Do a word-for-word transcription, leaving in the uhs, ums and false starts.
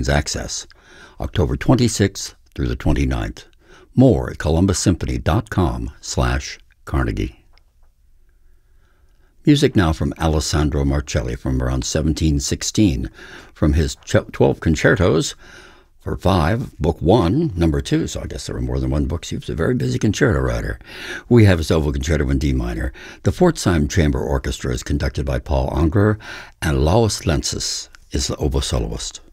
Means Access, October twenty-sixth through the twenty-ninth. More at columbus-symphony.com slash Carnegie. Music now from Alessandro Marcelli from around seventeen sixteen, from his twelve concertos for five, book one, number two, so I guess there were more than one book. He was a very busy concerto writer. We have his Oboe Concerto in D minor. The Pforzheim Chamber Orchestra is conducted by Paul Unger, and Laus Lentzes is the oboe soloist.